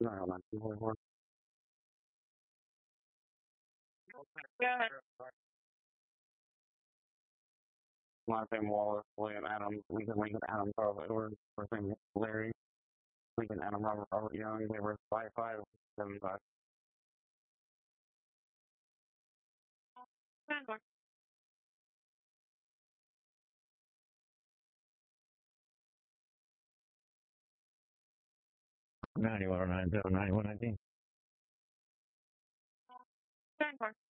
No, not 244. My name Wallace, William Adams, Lincoln Adams, Charles Edwards, first name Larry, Lincoln Adam Robert Young, they were 5575. Sandbar. 9109, 9119. Sandbar.